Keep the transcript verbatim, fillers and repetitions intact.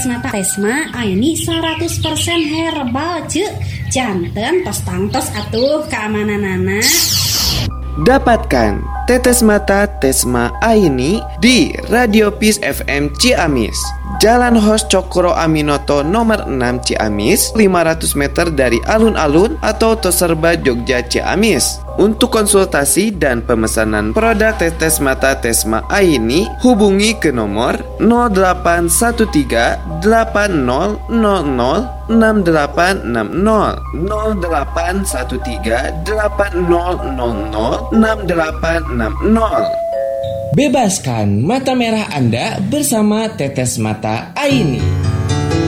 tetes mata Tesma ini seratus persen herbal cek. Janten tos tangtos atuh keamananana. Dapatkan tetes mata Tesma Aini di Radio Peace F M Ciamis, Jalan Hos Cokro Aminoto nomor enam Ciamis, lima ratus meter dari alun-alun atau Toserba Jogja Ciamis. Untuk konsultasi dan pemesanan produk tetes mata Tesma Aini, hubungi ke nomor nol delapan satu tiga delapan nol nol nol enam delapan enam nol nol delapan satu tiga delapan nol nol nol enam delapan enam nol. Bebaskan mata merah Anda bersama tetes mata Aini.